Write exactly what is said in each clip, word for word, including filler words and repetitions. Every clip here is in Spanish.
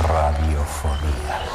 radiofonías.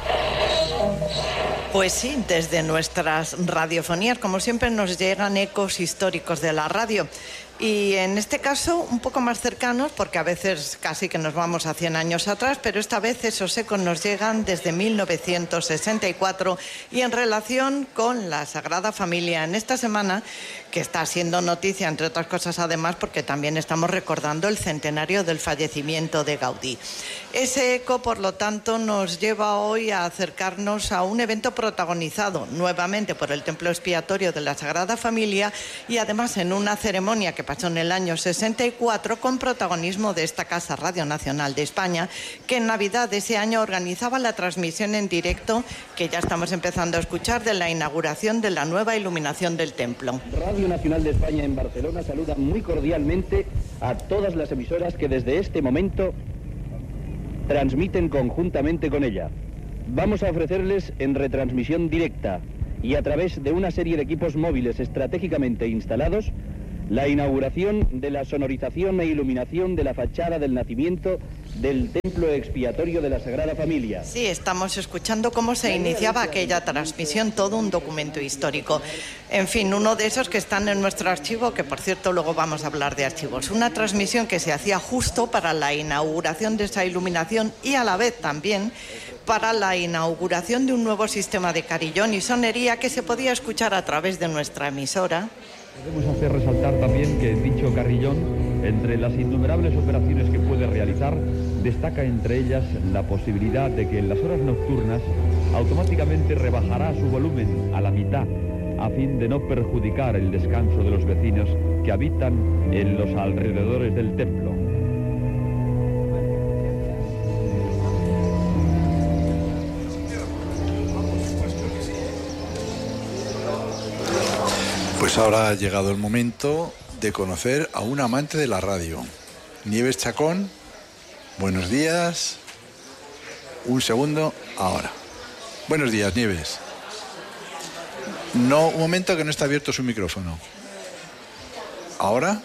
Pues sí, desde nuestras radiofonías, como siempre, nos llegan ecos históricos de la radio. Y en este caso, un poco más cercanos, porque a veces casi que nos vamos a cien años atrás, pero esta vez esos ecos nos llegan desde mil novecientos sesenta y cuatro y en relación con la Sagrada Familia en esta semana, que está siendo noticia, entre otras cosas, además, porque también estamos recordando el centenario del fallecimiento de Gaudí. Ese eco, por lo tanto, nos lleva hoy a acercarnos a un evento protagonizado nuevamente por el Templo Expiatorio de la Sagrada Familia y además en una ceremonia que pasó en el año sesenta y cuatro con protagonismo de esta Casa Radio Nacional de España, que en Navidad de ese año organizaba la transmisión en directo, que ya estamos empezando a escuchar, de la inauguración de la nueva iluminación del templo. Radio Nacional de España en Barcelona saluda muy cordialmente a todas las emisoras que desde este momento transmiten conjuntamente con ella. Vamos a ofrecerles en retransmisión directa y a través de una serie de equipos móviles estratégicamente instalados la inauguración de la sonorización e iluminación de la fachada del nacimiento del Templo Expiatorio de la Sagrada Familia. Sí, estamos escuchando cómo se iniciaba aquella transmisión, todo un documento histórico. En fin, uno de esos que están en nuestro archivo, que por cierto luego vamos a hablar de archivos. Una transmisión que se hacía justo para la inauguración de esa iluminación y a la vez también para la inauguración de un nuevo sistema de carillón y sonería que se podía escuchar a través de nuestra emisora. Debemos hacer resaltar también que dicho carrillón, entre las innumerables operaciones que puede realizar, destaca entre ellas la posibilidad de que en las horas nocturnas automáticamente rebajará su volumen a la mitad, a fin de no perjudicar el descanso de los vecinos que habitan en los alrededores del templo. Pues ahora ha llegado el momento de conocer a un amante de la radio. Nieves Chacón, buenos días. Un segundo, ahora. Buenos días, Nieves. No, un momento que no está abierto su micrófono. ¿Ahora?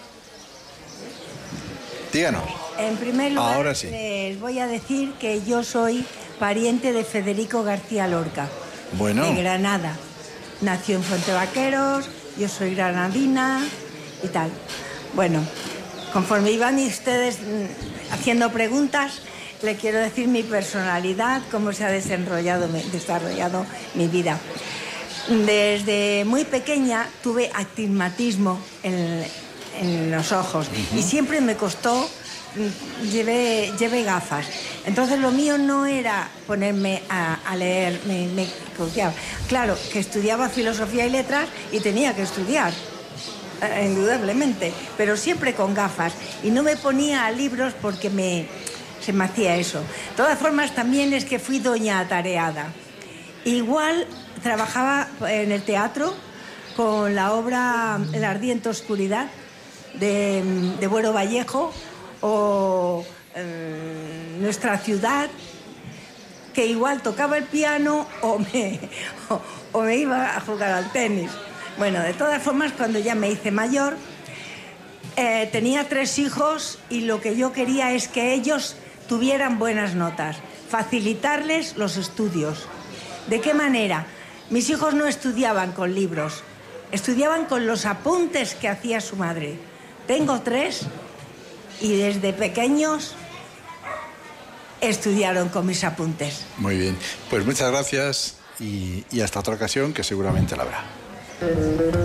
Díganos. En primer lugar, ahora sí. Les voy a decir que yo soy pariente de Federico García Lorca, bueno. de Granada. Nació en Fuentevaqueros. Yo soy granadina y tal. Bueno, conforme iban ustedes haciendo preguntas, le quiero decir mi personalidad, cómo se ha desarrollado, desarrollado mi vida. Desde muy pequeña tuve astigmatismo en, en los ojos uh-huh. y siempre me costó, llevé, llevé gafas. Entonces lo mío no era ponerme a, a leer, me, me confiaba. Claro, que estudiaba filosofía y letras y tenía que estudiar, eh, indudablemente, pero siempre con gafas. Y no me ponía a libros porque me, se me hacía eso. De todas formas, también es que fui doña atareada. Igual trabajaba en el teatro con la obra La ardiente oscuridad de, de Buero Vallejo o eh, Nuestra ciudad, que igual tocaba el piano o me, o, o me iba a jugar al tenis. Bueno, de todas formas, cuando ya me hice mayor, eh, tenía tres hijos y lo que yo quería es que ellos tuvieran buenas notas, facilitarles los estudios. ¿De qué manera? Mis hijos no estudiaban con libros, estudiaban con los apuntes que hacía su madre. Tengo tres y desde pequeños estudiaron con mis apuntes. Muy bien, pues muchas gracias y, y hasta otra ocasión que seguramente la habrá.